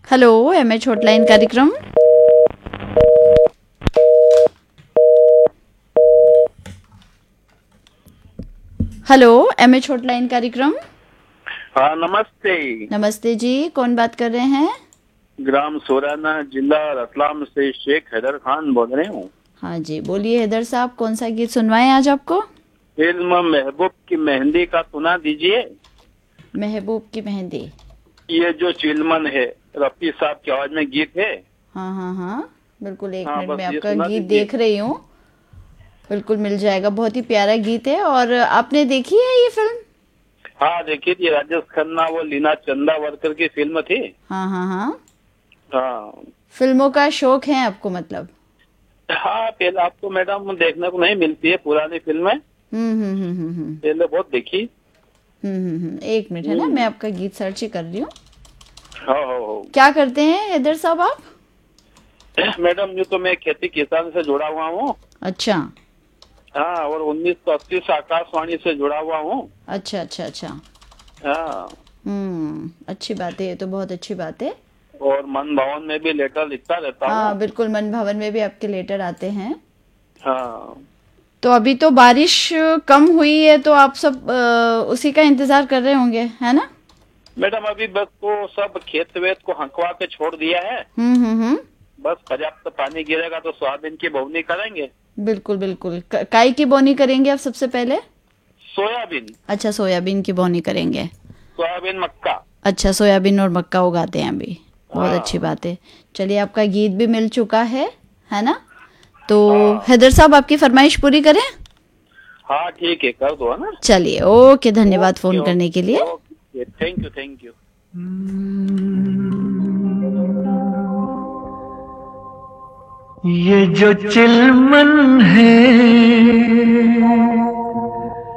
Hello, MH hotline कार्यक्रम। Hello, MH hotline कार्यक्रम। हाँ नमस्ते। नमस्ते जी, कौन बात कर रहे हैं? ग्राम सोराना, जिला रतलाम से शेख हैदर खान बोल रहे हूँ। हाँ जी, बोलिए हैदर साहब, कौन सा गीत सुनवाएं आज आपको? फिल्म महबूब की मेहंदी का सुना दीजिए। महबूब की मेहंदी। ये जो चिलमन है, रफी साहब की आवाज में गीत है। हाँ हाँ हाँ, बिल्कुल, एक हाँ मिनट बस में ये आपका सुना गीत दीजिए। देख रही हूँ। बिल्कुल मिल जाएगा, बहुत ही प्यारा गीत है। और आपने देखी है ये फिल्म? हाँ देखी थी, राजेश खन्ना वो लीना चंदावरकर की फिल्म थी। हाँ हाँ हाँ, हाँ फिल्मों का शौक है आपको मतलब? हाँ, पहले आपको मैडम देखने को नहीं मिलती है पुरानी फिल्में। हम्म। पहले बहुत देखी। एक मिनट है ना, मैं आपका गीत सर्च ही कर रही हूँ। हाँ क्या करते हैं हैदर साहब आप? मैडम यूँ तो मैं खेती किसान से जुड़ा हुआ हूँ। अच्छा हाँ, और 1980 से आकाशवाणी से जुड़ा हुआ हूँ। अच्छा अच्छा अच्छा। हाँ, अच्छी बात है, ये तो बहुत अच्छी बात है। और मन भवन में भी लेटर लिखता रहता हाँ हूँ। बिल्कुल, मन भवन में भी आपके लेटर आते हैं। हाँ तो अभी तो बारिश कम हुई है, तो आप सब उसी का इंतजार कर रहे होंगे, है ना? मैडम, अभी बस तो सब खेत वेत को हंकवा के छोड़ दिया है। हम्म। बस पर्याप्त पानी गिरेगा तो सोयाबीन की बोवनी करेंगे। बिल्कुल बिल्कुल, काय की बोनी करेंगे आप सबसे पहले? सोयाबीन। अच्छा, सोयाबीन की बोनी करेंगे। सोयाबीन मक्का। अच्छा, सोयाबीन और मक्का उगाते हैं अभी। बहुत अच्छी हाँ बात है। चलिए, आपका गीत भी मिल चुका है ना? तो हाँ हैदर साहब, आपकी फरमाइश पूरी करें? हाँ, ठीक है, कर दो है ना। चलिए, ओके, धन्यवाद ओके फोन करने के लिए। Okay okay, thank you thank you. ये जो चिलमन है